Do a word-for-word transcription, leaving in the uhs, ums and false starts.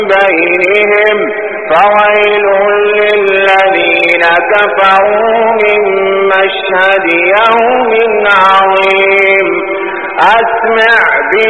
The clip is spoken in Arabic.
بينهم فويل للذين كفروا من مشهد يوم عظيم. أسمع